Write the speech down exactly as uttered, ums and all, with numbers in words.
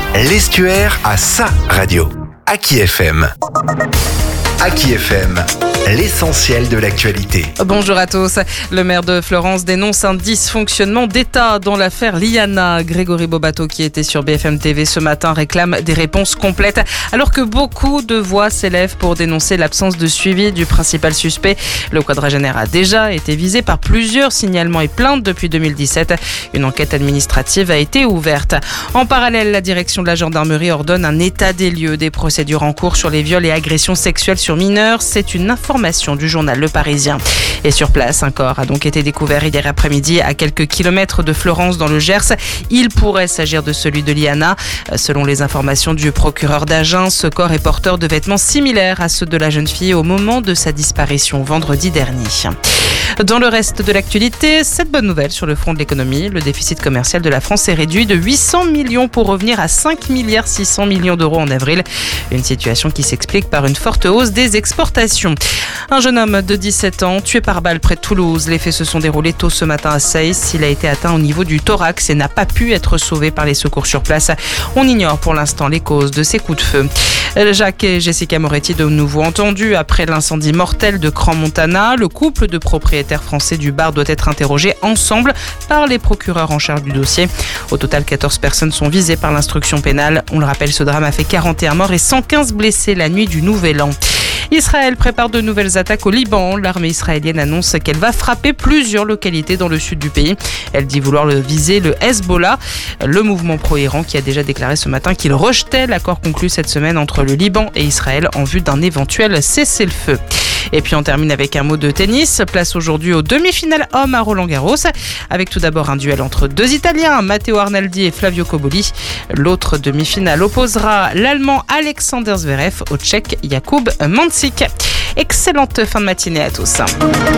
L'Estuaire a sa radio. Aki F M. Aki F M, l'essentiel de l'actualité. Bonjour à tous. Le maire de Florence dénonce un dysfonctionnement d'État dans l'affaire Liana. Grégory Bobato, qui était sur B F M T V ce matin, réclame des réponses complètes, alors que beaucoup de voix s'élèvent pour dénoncer l'absence de suivi du principal suspect. Le quadragénaire a déjà été visé par plusieurs signalements et plaintes depuis deux mille dix-sept. Une enquête administrative a été ouverte. En parallèle, la direction de la gendarmerie ordonne un état des lieux des procédures en cours sur les viols et agressions sexuelles sur mineurs. C'est une information du journal Le Parisien. Et sur place, un corps a donc été découvert hier après-midi à quelques kilomètres de Florence dans le Gers. Il pourrait s'agir de celui de Liana. Selon les informations du procureur d'Agen, ce corps est porteur de vêtements similaires à ceux de la jeune fille au moment de sa disparition vendredi dernier. Dans le reste de l'actualité, cette bonne nouvelle sur le front de l'économie, le déficit commercial de la France est réduit de huit cents millions pour revenir à cinq milliards six cents millions d'euros en avril. Une situation qui s'explique par une forte hausse des exportations. Un jeune homme de dix-sept ans tué par balle près de Toulouse. Les faits se sont déroulés tôt ce matin à Seyss. Il a été atteint au niveau du thorax et n'a pas pu être sauvé par les secours sur place. On ignore pour l'instant les causes de ces coups de feu. Jacques et Jessica Moretti de nouveau entendus après l'incendie mortel de Crans-Montana. Le couple de propriétaires français du bar doit être interrogé ensemble par les procureurs en charge du dossier. Au total, quatorze personnes sont visées par l'instruction pénale. On le rappelle, ce drame a fait quarante et un morts et cent quinze blessés la nuit du Nouvel An. Israël prépare de nouvelles attaques au Liban. L'armée israélienne annonce qu'elle va frapper plusieurs localités dans le sud du pays. Elle dit vouloir le viser le Hezbollah, le mouvement pro-Iran qui a déjà déclaré ce matin qu'il rejetait l'accord conclu cette semaine entre le Liban et Israël en vue d'un éventuel cessez-le-feu. Et puis on termine avec un mot de tennis. Place aujourd'hui aux demi-finales hommes à Roland-Garros, avec tout d'abord un duel entre deux Italiens, Matteo Arnaldi et Flavio Cobolli. L'autre demi-finale opposera l'Allemand Alexander Zverev au Tchèque Jakub Mansík. Excellente fin de matinée à tous.